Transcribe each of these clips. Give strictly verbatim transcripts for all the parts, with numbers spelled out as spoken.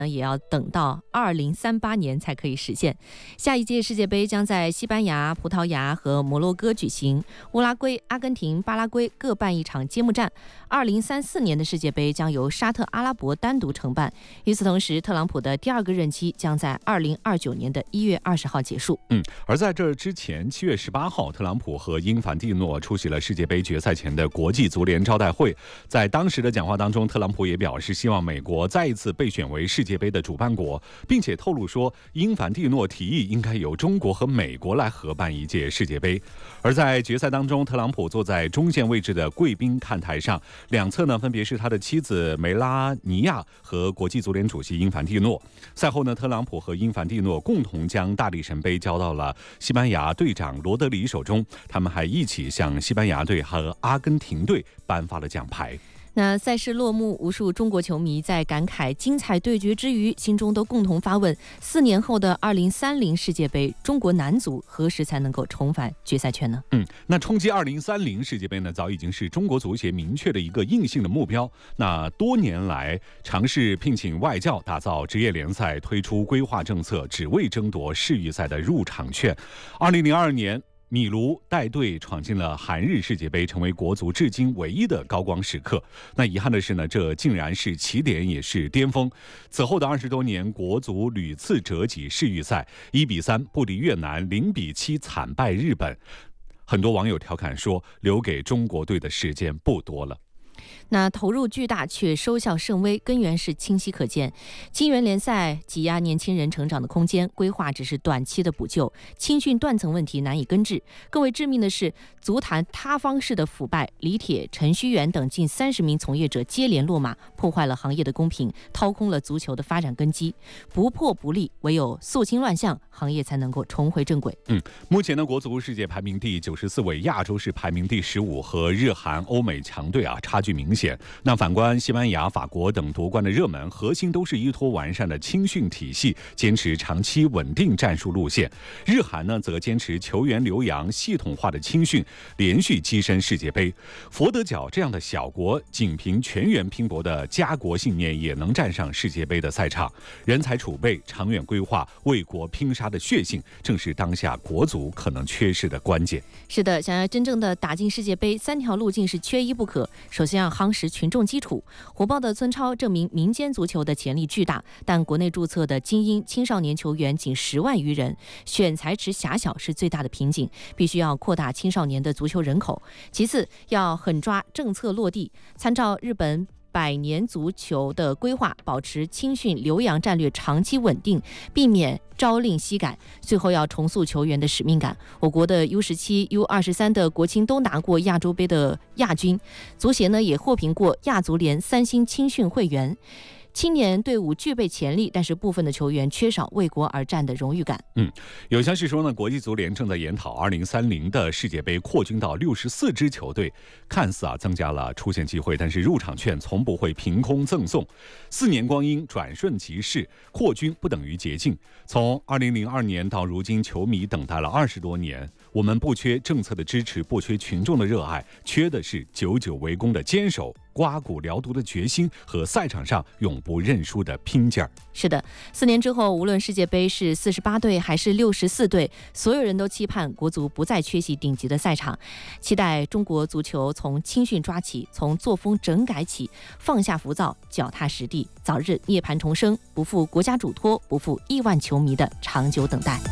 也要等到二零三八年才可以实现。下一届世界杯将在西班牙、葡萄牙和摩洛哥举行，乌拉圭、阿根廷、巴拉圭各办一场揭幕战。二零三四年的世界杯将由沙特阿拉伯单独承办。与此同时，特朗普的第二个任期将在二零二九年的一月二十号结束。 嗯，而在这之前，七月十八号，特朗普和英凡蒂诺出席了世界杯决赛前的国际足联招待会。在当时的讲话当中，特朗普也表示希望美国再一次被选为世界杯的主办国，并且透露说，英凡蒂诺提议应该由中国和美国来合办一届世界杯。而在决赛当中，特朗普坐在中线位置的贵宾看台上，两侧呢分别是他的妻子梅拉尼亚和国际足联主席英凡蒂诺。赛后呢，特朗普和英凡蒂诺共同将大力神杯交到了西班牙队长罗德里手中，他们还一起向西班牙队和阿根廷队颁发了奖牌。 那赛事落幕，无数中国球迷在感慨精彩对决之余，心中都共同发问：四年后的二零三零世界杯，中国男足何时才能够重返决赛圈呢？ 嗯，那冲击二零三零世界杯呢，早已经是中国足协明确的一个硬性的目标。那多年来尝试聘请外教，打造职业联赛，推出规划政策，只为争夺世预赛的入场券。二零零二年。米卢带队闯进了韩日世界杯，成为国足至今唯一的高光时刻。那遗憾的是呢，这竟然是起点，也是巅峰。此后的二十多年，国足屡次折戟世预赛，一比三不敌越南，零比七惨败日本。很多网友调侃说，留给中国队的时间不多了。 那投入巨大却收效甚微，根源是清晰可见。青援联赛挤压年轻人成长的空间，规划只是短期的补救，青训断层问题难以根治。更为致命的是，足坛塌方式的腐败，李铁、陈戌源等近三十名从业者接连落马，破坏了行业的公平，掏空了足球的发展根基。不破不立，唯有肃清乱象，行业才能够重回正轨。 嗯，目前的国足世界排名第九十四位，亚洲是排名第十五，和日韩、欧美强队啊差距明显。那反观西班牙、法国等夺冠的热门，核心都是依托完善的青训体系，坚持长期稳定战术路线。日韩呢，则坚持球员留洋、系统化的青训，连续跻身世界杯。佛得角这样的小国，仅凭全员拼搏的家国信念，也能站上世界杯的赛场。人才储备、长远规划、为国拼杀的血性，正是当下国足可能缺失的关键。 是的，想要真正的打进世界杯，三条路径是缺一不可。首先要夯实群众基础。火爆的村超证明民间足球的潜力巨大，但国内注册的精英青少年球员仅十万余人，选材池狭小是最大的瓶颈，必须要扩大青少年的足球人口。其次，要狠抓政策落地，参照日本百年足球的规划，保持青训留洋战略长期稳定，避免朝令夕改。最后要重塑球员的使命感。我国的 U 十七、U 二十三的国青都拿过亚洲杯的亚军，足协呢也获评过亚足联三星青训会员。青年队伍具备潜力，但是部分的球员缺少为国而战的荣誉感。 嗯，有消息说呢，国际足联正在研讨二零三零的世界杯扩军到六十四支球队，看似啊增加了出线机会，但是入场券从不会凭空赠送。四年光阴转瞬即逝，扩军不等于捷径。从二零零二年到如今，球迷等待了二十多年。我们不缺政策的支持，不缺群众的热爱，缺的是久久为功的坚守、刮骨疗毒的决心和赛场上永不认输的拼劲儿。 是的，四年之后，无论世界杯是四十八队还是六十四队，所有人都期盼国足不再缺席顶级的赛场，期待中国足球从青训抓起，从作风整改起，放下浮躁，脚踏实地，早日涅槃重生，不负国家嘱托，不负亿万球迷的长久等待。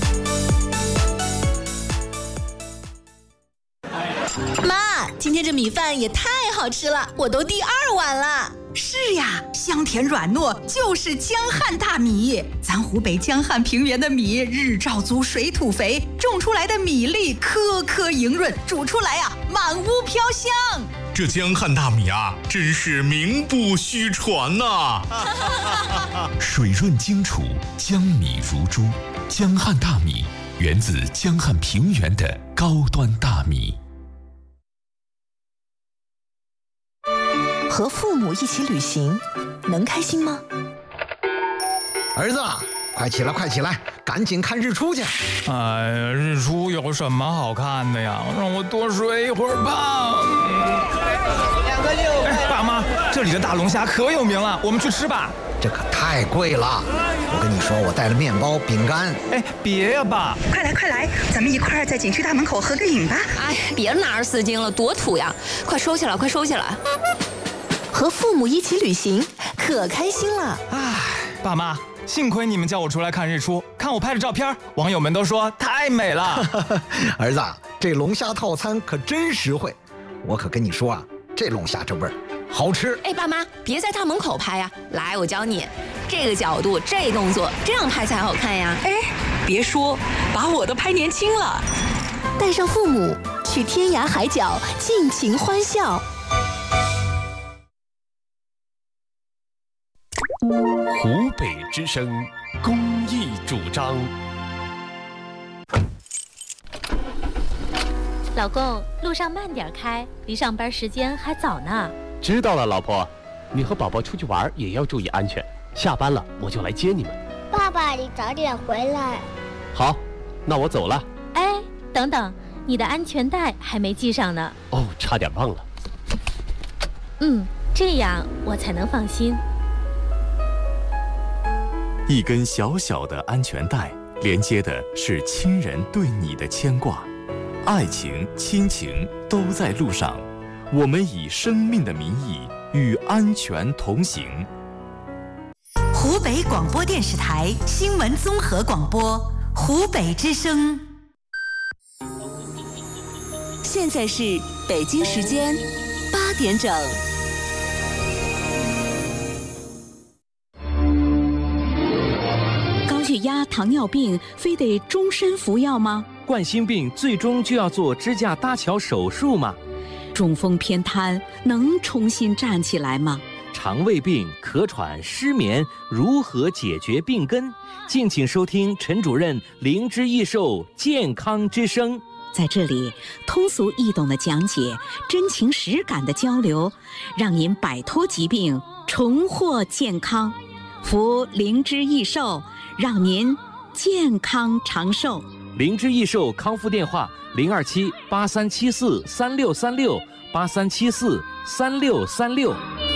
妈，今天这米饭也太好吃了，我都第二碗了。 是呀，香甜软糯，就是江汉大米。咱湖北江汉平原的米，日照足，水土肥，种出来的米粒颗颗莹润，煮出来啊，满屋飘香。 这江汉大米啊，真是名不虚传呐、 啊！水润精楚，江米如珠。江汉大米源自江汉平原的高端大米。 和父母一起旅行，能开心吗？ 儿子， 快起来，快起来，赶紧看日出去！ 哎呀，日出有什么好看的呀？让我多睡一会儿吧。两个六。哎，爸妈，这里的大龙虾可有名了，我们去吃吧。 这可太贵了。我跟你说，我带了面包、饼干。 哎，别呀，爸！ 快来快来，咱们一块儿在景区大门口合个影吧。 哎，别拿着丝巾了，多土呀！快收起来，快收起来。和父母一起旅行，可开心了。 哎，爸妈，幸亏你们叫我出来看日出，看我拍的照片，网友们都说太美了。 儿子，这龙虾套餐可真实惠，我可跟你说啊，这龙虾这味儿好吃。 哎，爸妈，别在大门口拍呀，来，我教你，这个角度，这动作，这样拍才好看呀。 哎，别说，把我都拍年轻了。 带上父母去天涯海角尽情欢笑。 湖北之声公益主张。 老公，路上慢点开，离上班时间还早呢。 知道了，老婆，你和宝宝出去玩也要注意安全。下班了我就来接你们。 爸爸，你早点回来。 好，那我走了。 哎，等等，你的安全带还没系上呢。 哦，差点忘了。 嗯，这样我才能放心。 一根小小的安全带，连接的是亲人对你的牵挂，爱情、亲情都在路上。我们以生命的名义与安全同行。 湖北广播电视台新闻综合广播，湖北之声。 现在是北京时间八点整。 高血压、糖尿病非得终身服药吗？ 冠心病最终就要做支架搭桥手术吗？ 中风偏瘫能重新站起来吗？ 肠胃病、咳喘、失眠如何解决病根？敬请收听陈主任灵芝益寿健康之声。 在这里，通俗易懂的讲解，真情实感的交流，让您摆脱疾病，重获健康。服灵芝益寿，让您健康长寿。 灵芝益寿康复电话：零二七八三七四三六三六八三七四三六三六。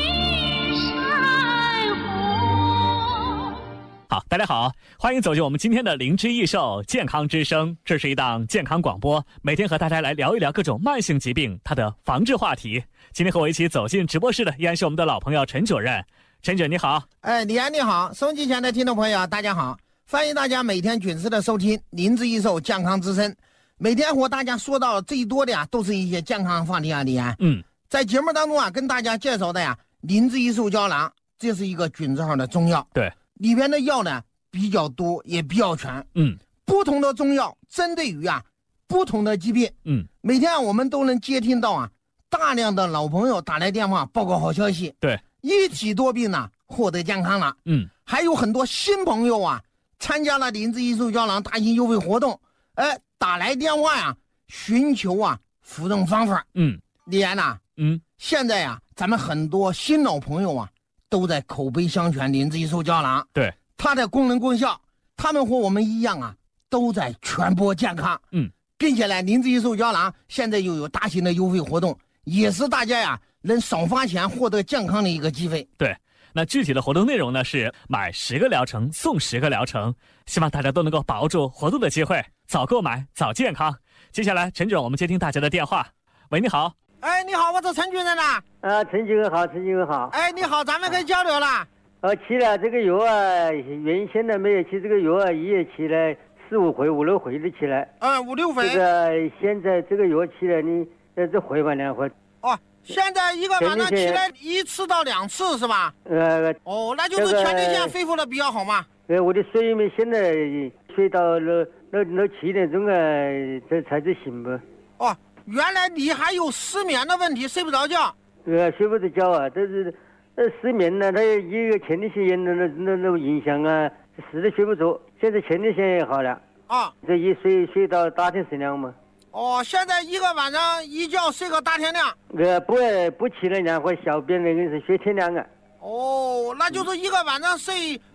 好，大家好，欢迎走进我们今天的灵芝益寿健康之声。这是一档健康广播，每天和大家来聊一聊各种慢性疾病它的防治话题。今天和我一起走进直播室的依然是我们的老朋友陈主任。陈主任你好。 哎，李安你好，收音机前的听众朋友大家好，欢迎大家每天准时的收听灵芝益寿健康之声。每天和大家说到最多的呀，都是一些健康话题啊，李安。 嗯， 在节目当中啊，跟大家介绍的呀，灵芝益寿胶囊，这是一个菌字号的中药。 对。 里边的药呢比较多，也比较全。 嗯， 不同的中药针对于啊不同的疾病。 嗯， 每天我们都能接听到啊大量的老朋友打来电话报告好消息。 对， 一体多病呢获得健康了。 嗯， 还有很多新朋友啊参加了灵芝益寿胶囊大型优惠活动，哎，打来电话呀、啊、寻求啊服用方法。 嗯， 李安呐， 嗯， 现在呀、啊、咱们很多新老朋友啊。都在口碑相传灵芝益寿胶囊， 对它的功能功效，他们和我们一样啊，都在传播健康。 嗯， 并且呢，灵芝益寿胶囊现在又有大型的优惠活动，也是大家呀能少花钱获得健康的一个机会。 对，那具体的活动内容呢是买十个疗程送十个疗程，希望大家都能够把握住活动的机会，早购买早健康。接下来，陈主任，我们接听大家的电话。喂，你好。 哎，你好，我是陈主任呐。 啊，陈主任好，陈主任好。 哎，你好，咱们可以交流了。 呃，吃了这个药啊，原先呢没有吃这个药啊，一夜吃了四五回、五六回的吃了。 嗯，五六回。 这个现在这个药吃了，你呃这回吧两回。 哦，现在一个晚上吃了一次到两次是吧？ 呃。 哦，那就是前列腺恢复的比较好嘛。 呃，我的睡眠现在睡到了那那七点钟啊，这才是醒吧。 哦。原来你还有失眠的问题，睡不着觉。 呃，睡不着觉啊，但是呃失眠呢，它一个前列腺炎的那那那影响啊，实在睡不着。现在前列腺也好了啊， 这一睡睡到大天时亮嘛。 哦，现在一个晚上一觉睡个大天亮。 呃，不不起了两回小便那个是睡天亮啊。 哦，那就是一个晚上睡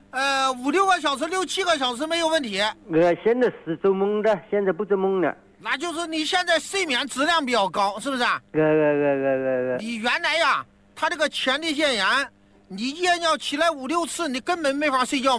呃，五六个小时、六七个小时没有问题。 呃，现在是做梦的，现在不做梦了。 那就是你现在睡眠质量比较高，是不是？ 呃呃呃呃呃。 你原来呀，他这个前列腺炎，你一天要起来五六次，你根本没法睡觉嘛。